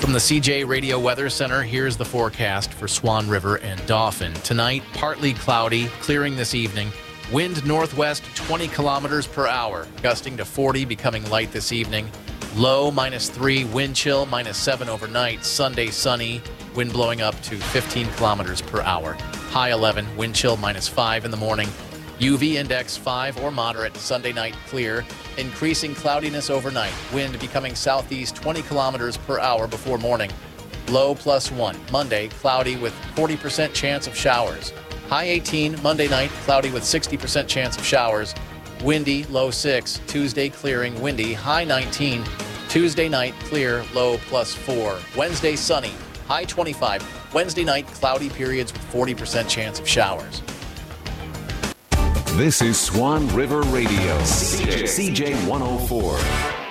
From the CJ Radio Weather Center, here's the forecast for Swan River and Dauphin. Tonight, partly cloudy, clearing this evening. Wind northwest 20 kilometers per hour, gusting to 40, becoming light this evening. Low -3, wind chill -7 overnight. Sunday sunny, wind blowing up to 15 kilometers per hour. High 11, wind chill -5 in the morning. UV index 5 or moderate. Sunday night clear. Increasing cloudiness overnight. Wind becoming southeast 20 kilometers per hour before morning. Low +1. Monday cloudy with 40% chance of showers. High 18. Monday night cloudy with 60% chance of showers. Windy, low 6. Tuesday clearing, windy, high 19. Tuesday night clear, low +4. Wednesday sunny, high 25. Wednesday night cloudy periods with 40% chance of showers. This is Swan River Radio, CJ 104.